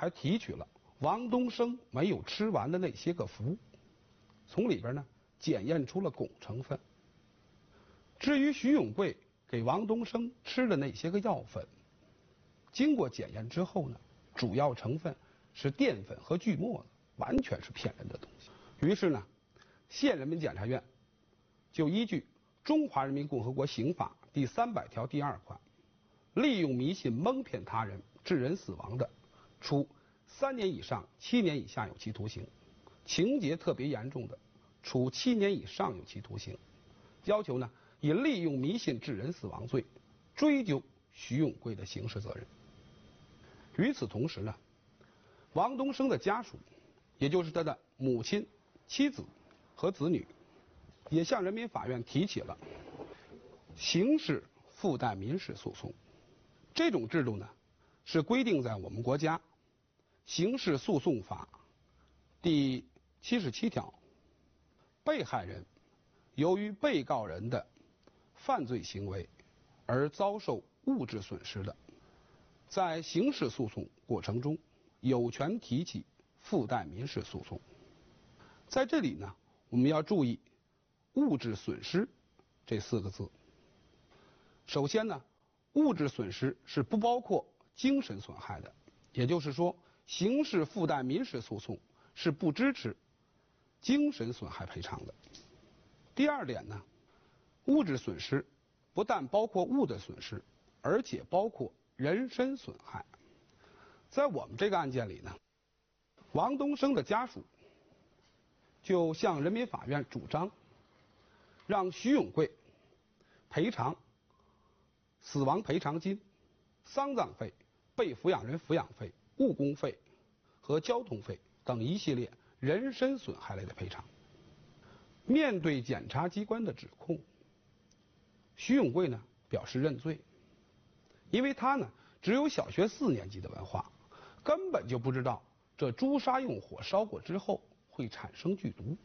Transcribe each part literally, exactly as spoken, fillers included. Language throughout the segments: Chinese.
还提取了王东升没有吃完的那些个符，从里边呢检验出了汞成分。至于徐永贵给王东升吃的那些个药粉，经过检验之后呢，主要成分是淀粉和锯末子，完全是骗人的东西。于是呢，县人民检察院就依据《中华人民共和国刑法》第三百条第二款，利用迷信蒙骗他人致人死亡的，处三年以上七年以下有期徒刑；情节特别严重的，处七年以上有期徒刑。要求呢，以利用迷信致人死亡罪追究徐永贵的刑事责任。与此同时呢，王东升的家属，也就是他的母亲、妻子和子女，也向人民法院提起了刑事附带民事诉讼。这种制度呢，是规定在我们国家刑事诉讼法第七十七条，被害人由于被告人的犯罪行为而遭受物质损失的，在刑事诉讼过程中有权提起附带民事诉讼。在这里呢，我们要注意物质损失这四个字。首先呢，物质损失是不包括精神损害的，也就是说，刑事附带民事诉讼是不支持精神损害赔偿的。第二点呢，物质损失不但包括物的损失，而且包括人身损害。在我们这个案件里呢，王东升的家属就向人民法院主张，让徐永贵赔偿死亡赔偿金、丧葬费、被抚养人抚养费、误工费和交通费等一系列人身损害类的赔偿。面对检察机关的指控，徐永贵呢表示认罪，因为他呢只有小学四年级的文化，根本就不知道这朱砂用火烧过之后会产生剧毒。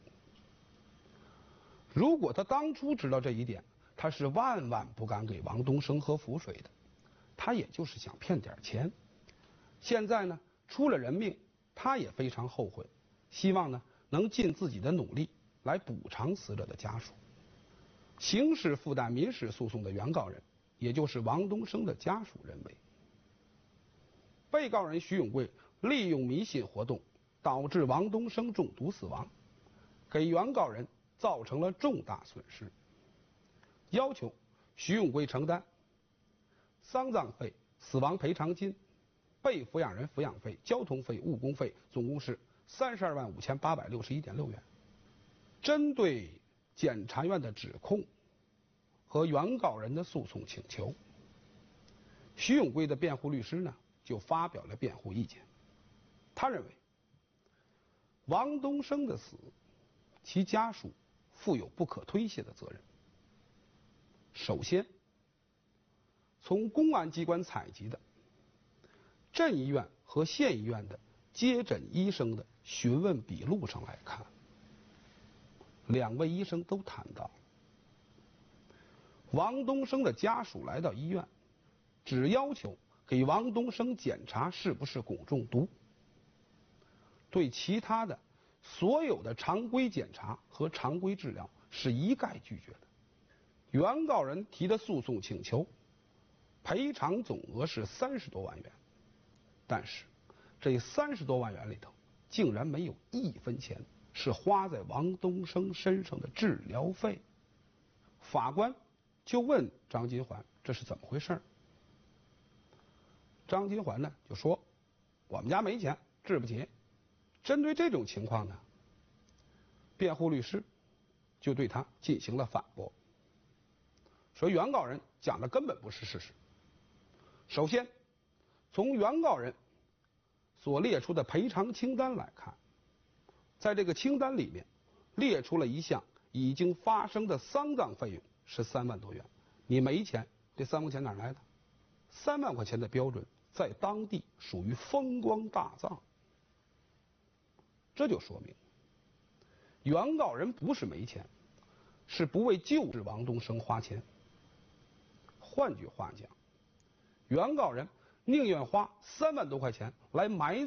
如果他当初知道这一点，他是万万不敢给王东升喝符水的，他也就是想骗点钱。现在呢出了人命，他也非常后悔，希望呢能尽自己的努力来补偿死者的家属。刑事附带民事诉讼的原告人，也就是王东升的家属认为，被告人徐永贵利用迷信活动导致王东升中毒死亡，给原告人造成了重大损失，要求徐永贵承担丧葬费、死亡赔偿金、被抚养人抚养费、交通费、误工费，总共是三十二万五千八百六十一点六元。针对检察院的指控和原告人的诉讼请求，徐永贵的辩护律师呢就发表了辩护意见。他认为，王东升的死，其家属负有不可推卸的责任。首先，从公安机关采集的镇医院和县医院的接诊医生的询问笔录上来看，两位医生都谈到，王东升的家属来到医院，只要求给王东升检查是不是汞中毒，对其他的所有的常规检查和常规治疗是一概拒绝的。原告人提的诉讼请求赔偿总额是三十多万元，但是这三十多万元里头竟然没有一分钱是花在王东升身上的治疗费。法官就问张金环这是怎么回事。张金环呢就说，我们家没钱，治不起。针对这种情况呢，辩护律师就对他进行了反驳，说原告人讲的根本不是事实。首先，从原告人所列出的赔偿清单来看，在这个清单里面列出了一项已经发生的丧葬费用是三万多元。你没钱，这三万块钱哪来的？三万块钱的标准在当地属于风光大葬。这就说明原告人不是没钱，是不为救治王东升花钱。换句话讲，原告人宁愿花三万多块钱来埋